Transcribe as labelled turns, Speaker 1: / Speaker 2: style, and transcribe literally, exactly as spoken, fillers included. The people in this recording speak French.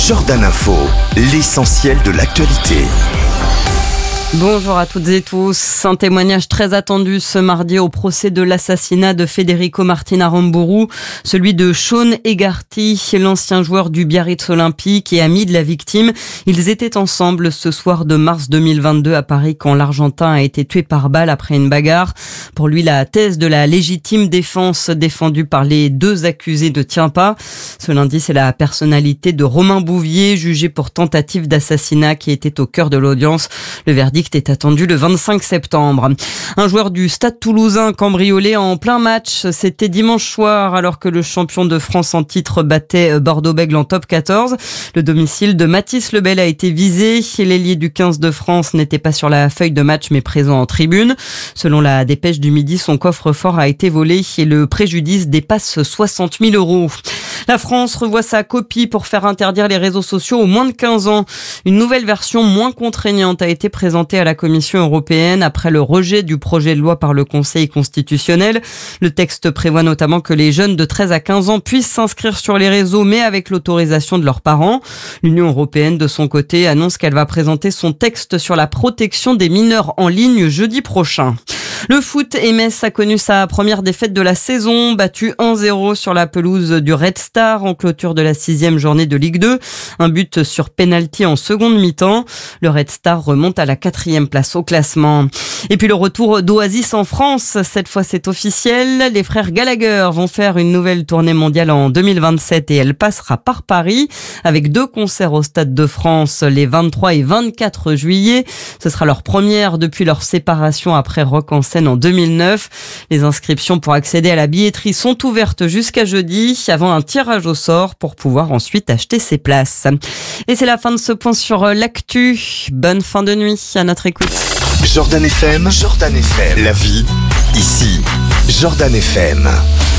Speaker 1: Jordan Info, l'essentiel de l'actualité.
Speaker 2: Bonjour à toutes et tous. Un témoignage très attendu ce mardi au procès de l'assassinat de Federico Martin Aramburu, celui de Sean Hegarty, l'ancien joueur du Biarritz Olympique et ami de la victime. Ils étaient ensemble ce soir de mars deux mille vingt-deux à Paris quand l'Argentin a été tué par balle après une bagarre. Pour lui, la thèse de la légitime défense défendue par les deux accusés ne tient pas. Ce lundi, c'est la personnalité de Romain Bouvier, jugé pour tentative d'assassinat, qui était au cœur de l'audience. Le verdict est attendu le vingt-cinq septembre. Un joueur du Stade Toulousain cambriolé en plein match. C'était dimanche soir alors que le champion de France en titre battait Bordeaux-Bègles en top quatorze. Le domicile de Mathis Lebel a été visé. L'ailier du quinze de France n'était pas sur la feuille de match mais présent en tribune. Selon la dépêche du midi, son coffre-fort a été volé et le préjudice dépasse soixante mille euros. La France revoit sa copie pour faire interdire les réseaux sociaux aux moins de quinze ans. Une nouvelle version moins contraignante a été présentée à la Commission européenne après le rejet du projet de loi par le Conseil constitutionnel. Le texte prévoit notamment que les jeunes de treize à quinze ans puissent s'inscrire sur les réseaux, mais avec l'autorisation de leurs parents. L'Union européenne, de son côté, annonce qu'elle va présenter son texte sur la protection des mineurs en ligne jeudi prochain. Le foot, Metz a connu sa première défaite de la saison, battu un zéro sur la pelouse du Red Star en clôture de la sixième journée de Ligue deux. Un but sur pénalty en seconde mi-temps. Le Red Star remonte à la quatrième place au classement. Et puis le retour d'Oasis en France. Cette fois, c'est officiel. Les frères Gallagher vont faire une nouvelle tournée mondiale en deux mille vingt-sept et elle passera par Paris avec deux concerts au Stade de France les vingt-trois et vingt-quatre juillet. Ce sera leur première depuis leur séparation après Rock en scène en deux mille neuf. Les inscriptions pour accéder à la billetterie sont ouvertes jusqu'à jeudi avant un tirage au sort pour pouvoir ensuite acheter ses places. Et c'est la fin de ce point sur l'actu. Bonne fin de nuit à notre écoute.
Speaker 1: Jordan F M, Jordan F M, la vie, ici, Jordan F M.